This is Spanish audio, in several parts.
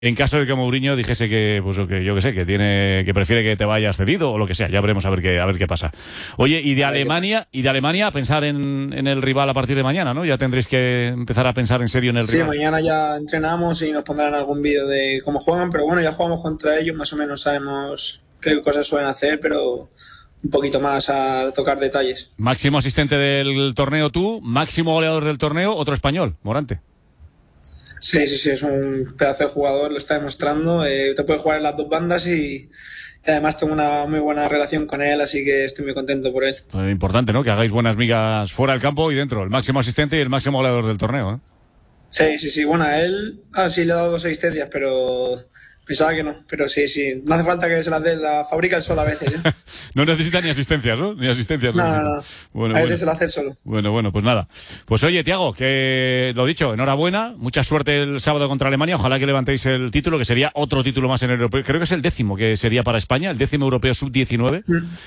En caso de que Mourinho dijese que, pues, que yo que sé, que prefiere que te vayas cedido o lo que sea, ya veremos a ver qué pasa. Oye, y de Alemania a pensar en el rival a partir de mañana, ¿no? Ya tendréis que empezar a pensar en serio en el rival. Sí, mañana ya entrenamos y nos pondrán algún vídeo de cómo juegan, pero bueno, ya jugamos contra ellos, más o menos sabemos qué cosas suelen hacer, pero un poquito más a tocar detalles. Máximo asistente del torneo tú, máximo goleador del torneo, otro español, Morante. Sí, es un pedazo de jugador, lo está demostrando. Te puede jugar en las dos bandas y además tengo una muy buena relación con él, así que estoy muy contento por él. Importante, ¿no? Que hagáis buenas migas fuera del campo y dentro. El máximo asistente y el máximo goleador del torneo, ¿eh? Sí. Bueno, a él sí le he dado 2 asistencias, pero pensaba que no. Pero sí. No hace falta que se las dé, la fabrica él solo a veces, ¿eh? No necesita ni asistencias, ¿no? Ni asistencias. No. Bueno, a veces se lo hace él solo. Bueno, pues nada. Pues oye, Thiago, que lo dicho, enhorabuena. Mucha suerte el sábado contra Alemania. Ojalá que levantéis el título, que sería otro título más en el europeo. Creo que es el 10º que sería para España, el 10º europeo sub-19.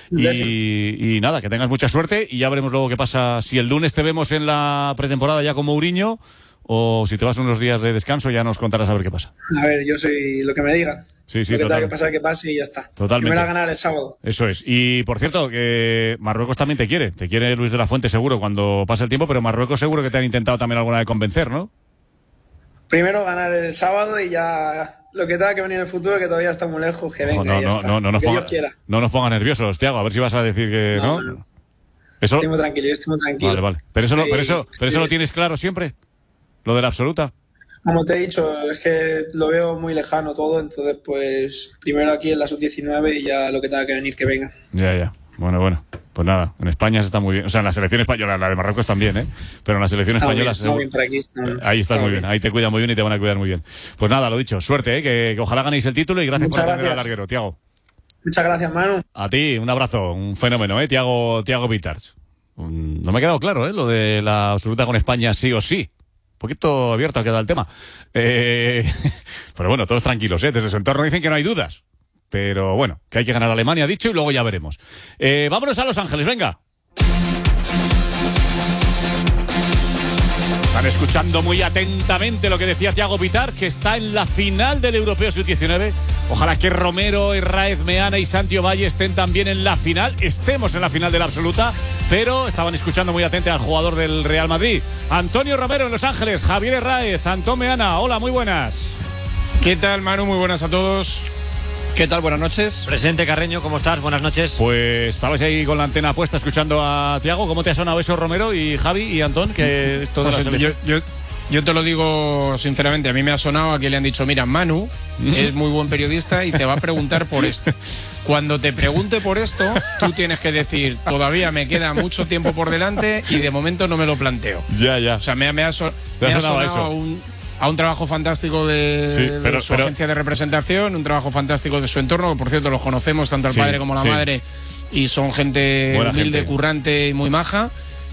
Y nada, que tengas mucha suerte y ya veremos luego qué pasa. Si el lunes te vemos en la pretemporada ya con Mourinho, o si te vas unos días de descanso, ya nos contarás a ver qué pasa. A ver, yo soy lo que me diga. Sí, lo que tenga que pasar, que pase y ya está. Totalmente. Primero a ganar el sábado. Eso es. Y por cierto, que Marruecos también te quiere Luis de la Fuente seguro cuando pase el tiempo, pero Marruecos seguro que te han intentado también alguna vez convencer, ¿no? Primero ganar el sábado y ya lo que tenga que venir en el futuro, que todavía está muy lejos, que venga, no nos pongas nerviosos, Thiago, a ver si vas a decir que no. Eso... Estoy muy tranquilo. Vale. Pero eso lo tienes claro siempre. Lo de la absoluta. Como te he dicho, es que lo veo muy lejano todo, entonces pues primero aquí en la sub-19 y ya lo que tenga que venir que venga. Ya. Bueno. Pues nada, en España se está muy bien. O sea, en la selección española, la de Marruecos también, ¿eh? Pero en la selección española... Bien por aquí, ahí estás muy bien, ahí te cuidan muy bien y te van a cuidar muy bien. Pues nada, lo dicho, suerte, ¿eh? Que ojalá ganéis el título y gracias por atender al larguero, Thiago. Muchas gracias, Manu. A ti, un abrazo, un fenómeno, ¿eh? Thiago Vitarch. No me ha quedado claro, ¿eh? Lo de la absoluta con España sí o sí. Un poquito abierto ha quedado el tema. Pero bueno, todos tranquilos, ¿eh? Desde su entorno dicen que no hay dudas. Pero bueno, que hay que ganar a Alemania, dicho, y luego ya veremos. Vámonos a Los Ángeles, venga. Están escuchando muy atentamente lo que decía Thiago Vitarch, que está en la final del Europeo Sub-19. Ojalá que Romero, Herráez, Meana y Santi Ovalle estén también en la final. Estemos en la final de la absoluta, pero estaban escuchando muy atento al jugador del Real Madrid. Antonio Romero en Los Ángeles, Javier Herráez, Antón Meana. Hola, muy buenas. ¿Qué tal, Manu? Muy buenas a todos. ¿Qué tal? Buenas noches. Presente, Carreño, ¿cómo estás? Buenas noches. Pues estabais ahí con la antena puesta escuchando a Thiago. ¿Cómo te ha sonado eso, Romero y Javi y Antón? Que es toda yo te lo digo sinceramente, a mí me ha sonado a que le han dicho, mira, Manu es muy buen periodista y te va a preguntar por esto. Cuando te pregunte por esto, tú tienes que decir, todavía me queda mucho tiempo por delante y de momento no me lo planteo. Ya. O sea, me ha sonado eso. A un trabajo fantástico de su agencia de representación, un trabajo fantástico de su entorno, que por cierto los conocemos, tanto el padre como la madre, y son gente buena humilde, gente, currante y muy maja.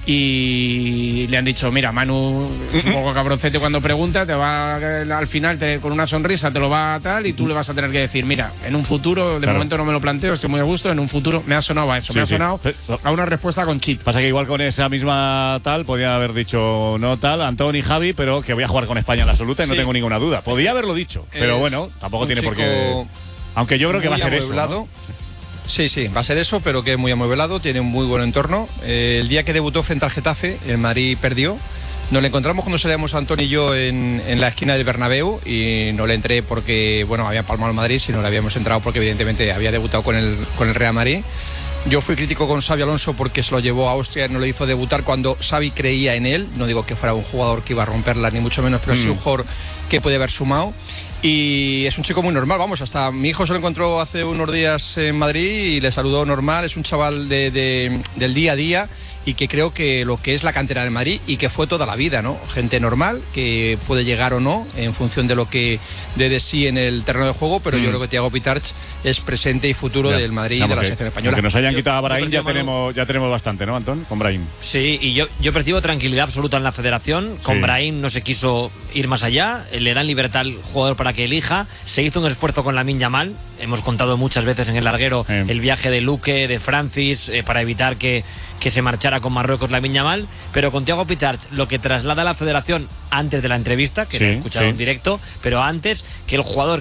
Y le han dicho, mira, Manu es un poco cabroncete cuando pregunta, te va al final con una sonrisa te lo va a tal y tú le vas a tener que decir, mira, en un futuro, de momento no me lo planteo, estoy muy a gusto, en un futuro me ha sonado a eso, me ha sonado a una respuesta con chip. Pasa que igual con esa misma tal, podía haber dicho no tal, Antón y Javi, pero que voy a jugar con España en la absoluta y no tengo ninguna duda. Podía haberlo dicho, pero bueno, tampoco tiene por qué. Aunque yo creo que va a ser eso, ¿no? Sí, va a ser eso, pero que es muy amueblado, tiene un muy buen entorno. El día que debutó frente al Getafe, el Madrid perdió. Nos le encontramos cuando salíamos Antón y yo en la esquina del Bernabéu y no le entré porque, bueno, había palmado el Madrid, sino le habíamos entrado porque evidentemente había debutado con el Real Madrid. Yo fui crítico con Xabi Alonso porque se lo llevó a Austria y no lo hizo debutar cuando Xavi creía en él. No digo que fuera un jugador que iba a romperla, ni mucho menos, pero sí un jugador que puede haber sumado. Y es un chico muy normal, vamos, hasta mi hijo se lo encontró hace unos días en Madrid y le saludó normal, es un chaval del día a día y que creo que lo que es la cantera del Madrid y que fue toda la vida, ¿no? Gente normal que puede llegar o no en función de lo que dé de sí en el terreno de juego, pero yo creo que Thiago Vitarch es presente y futuro del Madrid y de la selección española. Que nos hayan quitado a Brahim ya tenemos bastante, ¿no, Antón? Con Brahim. Sí, y yo percibo tranquilidad absoluta en la federación. Con Brahim no se quiso ir más allá, le dan libertad al jugador para que elija. Se hizo un esfuerzo con Lamine Yamal. Hemos contado muchas veces en el larguero el viaje de Luque, de Francis, para evitar que que se marchara con Marruecos Lamine Yamal, pero con Thiago Pitarch lo que traslada a la federación antes de la entrevista, que lo he escuchado en directo, pero antes, que el jugador